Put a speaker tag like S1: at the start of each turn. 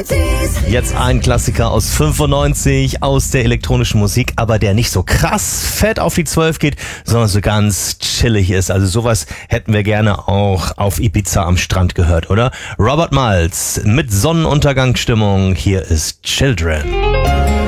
S1: Jetzt ein Klassiker aus 95 aus der elektronischen Musik, aber der nicht so krass fett auf die 12 geht, sondern so ganz chillig ist. Also sowas hätten wir gerne auch auf Ibiza am Strand gehört, oder? Robert Miles mit Sonnenuntergangsstimmung. Hier ist Children.